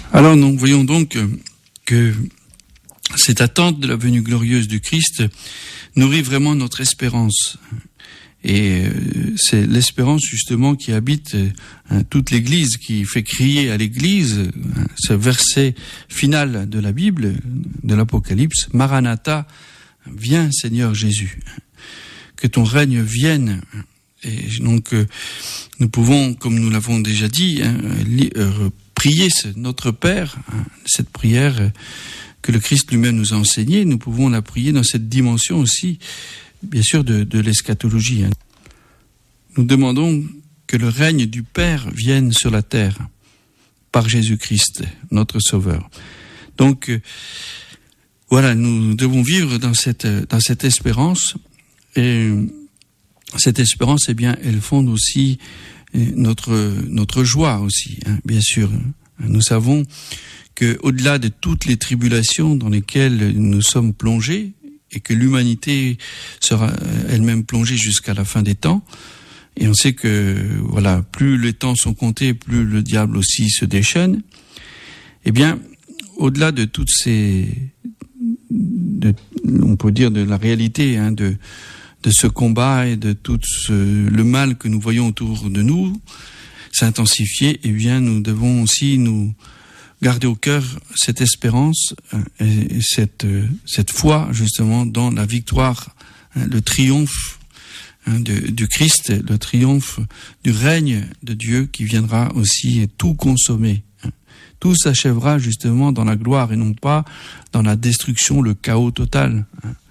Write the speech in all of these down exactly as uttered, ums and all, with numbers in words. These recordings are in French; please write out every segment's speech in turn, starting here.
Alors nous voyons donc que cette attente de la venue glorieuse du Christ nourrit vraiment notre espérance. Et c'est l'espérance justement qui habite hein, toute l'Église, qui fait crier à l'Église hein, ce verset final de la Bible, de l'Apocalypse, Maranatha, viens Seigneur Jésus, que ton règne vienne. Et donc nous pouvons, comme nous l'avons déjà dit, hein, li- euh, prier notre Père, hein, cette prière que le Christ lui-même nous a enseignée, nous pouvons la prier dans cette dimension aussi, bien sûr, de, de l'eschatologie. Hein. Nous demandons que le règne du Père vienne sur la terre par Jésus-Christ, notre Sauveur. Donc, euh, voilà, nous devons vivre dans cette, dans cette espérance. Et cette espérance, eh bien, elle fonde aussi notre, notre joie aussi, hein, bien sûr. Nous savons que, au-delà de toutes les tribulations dans lesquelles nous sommes plongés, et que l'humanité sera elle-même plongée jusqu'à la fin des temps, et on sait que, voilà, plus les temps sont comptés, plus le diable aussi se déchaîne, eh bien, au-delà de toutes ces, de, on peut dire de la réalité, hein, de, de ce combat et de tout ce, le mal que nous voyons autour de nous s'intensifier, eh bien, nous devons aussi nous garder au cœur cette espérance et cette, cette foi justement dans la victoire, le triomphe de, du Christ, le triomphe du règne de Dieu qui viendra aussi tout consommer. Tout s'achèvera justement dans la gloire et non pas dans la destruction, le chaos total.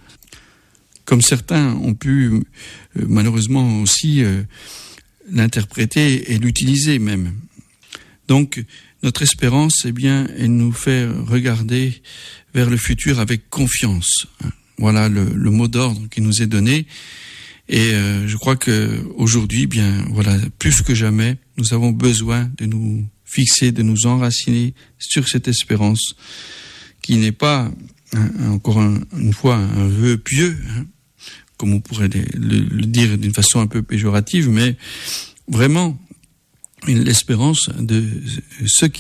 Comme certains ont pu malheureusement aussi l'interpréter et l'utiliser même. Donc, notre espérance, eh bien, elle nous fait regarder vers le futur avec confiance. Voilà le, le mot d'ordre qui nous est donné. Et euh, je crois que aujourd'hui, bien, voilà, plus que jamais, nous avons besoin de nous fixer, de nous enraciner sur cette espérance, qui n'est pas, hein, encore un, une fois, un vœu pieux, hein, comme on pourrait le, le dire d'une façon un peu péjorative, mais vraiment l'espérance de ce qui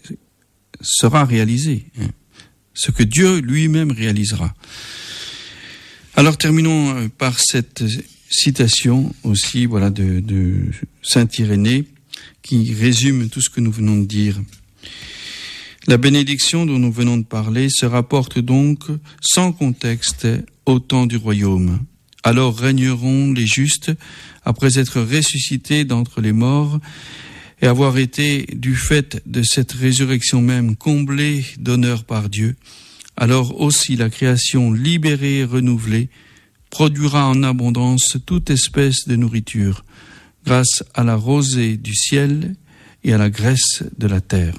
sera réalisé, ce que Dieu lui-même réalisera. Alors terminons par cette citation aussi, voilà, de, de Saint Irénée, qui résume tout ce que nous venons de dire. La bénédiction dont nous venons de parler se rapporte donc sans contexte au temps du royaume. Alors régneront les justes après être ressuscités d'entre les morts et avoir été, du fait de cette résurrection même, comblés d'honneur par Dieu. Alors aussi la création libérée et renouvelée produira en abondance toute espèce de nourriture, grâce à la rosée du ciel et à la graisse de la terre.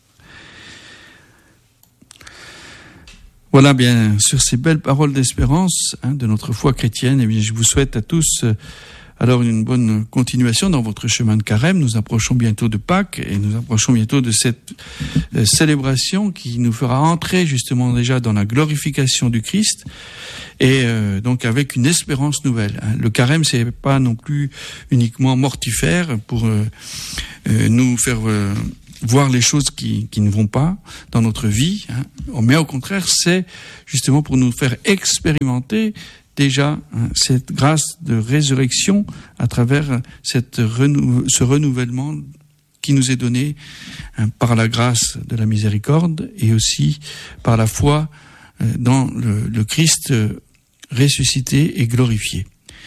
Voilà, bien, sur ces belles paroles d'espérance hein, de notre foi chrétienne, eh bien, je vous souhaite à tous euh, alors une bonne continuation dans votre chemin de carême. Nous approchons bientôt de Pâques et nous approchons bientôt de cette euh, célébration qui nous fera entrer justement déjà dans la glorification du Christ et euh, donc avec une espérance nouvelle. Hein. Le carême, c'est pas non plus uniquement mortifère pour euh, euh, nous faire euh, voir les choses qui, qui ne vont pas dans notre vie, hein. Mais au contraire, c'est justement pour nous faire expérimenter déjà hein, cette grâce de résurrection à travers cette renou- ce renouvellement qui nous est donné hein, par la grâce de la miséricorde et aussi par la foi euh, dans le, le Christ euh, ressuscité et glorifié.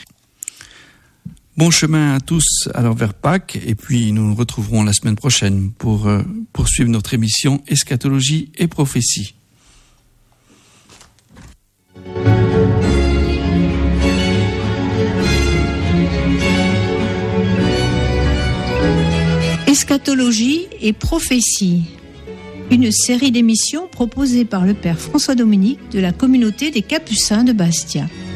Bon chemin à tous alors vers Pâques et puis nous nous retrouverons la semaine prochaine pour euh, poursuivre notre émission Eschatologie et prophétie. Eschatologie et prophétie, une série d'émissions proposée par le Père François Dominique de la communauté des Capucins de Bastia.